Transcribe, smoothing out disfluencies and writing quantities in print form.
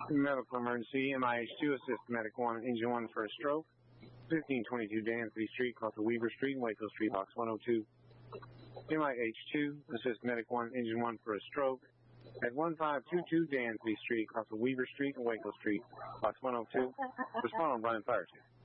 Medical emergency, MIH2, assist medic 1, engine 1 for a stroke. 1522 Danby Street, across the Weaver Street, Waco Street, box 102. MIH2, assist medic 1, engine 1 for a stroke. At 1522 Danby Street, across the Weaver Street and Waco Street, box 102. Respond on Brian Fire Station.